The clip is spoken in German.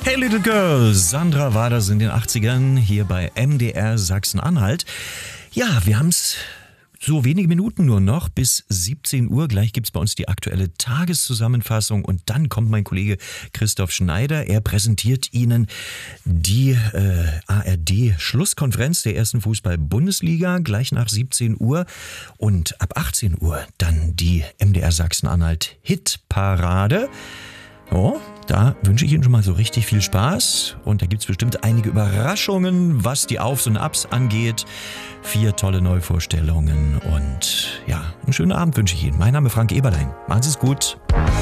Hey Little Girl, Sandra war das in den 80ern hier bei MDR Sachsen-Anhalt. Ja, wir haben's so wenige Minuten nur noch bis 17 Uhr. Gleich gibt's bei uns die aktuelle Tageszusammenfassung und dann kommt mein Kollege Christoph Schneider. Er präsentiert Ihnen die ARD-Schlusskonferenz der ersten Fußball-Bundesliga gleich nach 17 Uhr und ab 18 Uhr dann die MDR Sachsen-Anhalt Hitparade. Oh, da wünsche ich Ihnen schon mal so richtig viel Spaß und da gibt's bestimmt einige Überraschungen, was die Aufs und Abs angeht. 4 tolle Neuvorstellungen und ja, einen schönen Abend wünsche ich Ihnen. Mein Name ist Frank Eberlein. Machen Sie es gut.